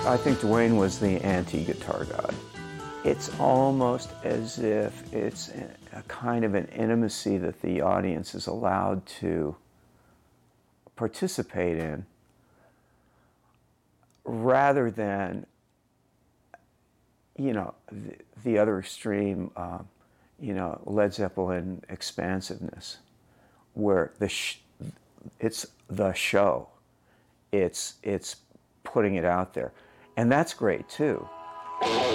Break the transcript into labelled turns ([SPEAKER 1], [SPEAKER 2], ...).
[SPEAKER 1] I think Duane was the anti-guitar god. It's almost as if it's a kind of an intimacy that the audience is allowed to participate in, rather than, the other extreme, Led Zeppelin expansiveness, where it's the show, it's putting it out there, and that's great too.